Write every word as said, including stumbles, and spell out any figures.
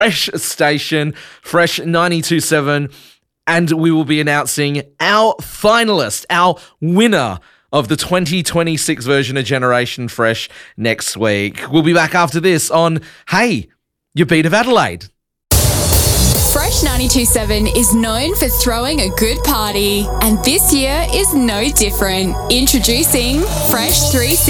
Fresh station, Fresh ninety-two point seven, and we will be announcing our finalist, our winner of the twenty twenty-six version of Generation Fresh next week. We'll be back after this on Hey, You Beat of Adelaide. Fresh ninety-two point seven is known for throwing a good party, and this year is no different. Introducing Fresh three sixty.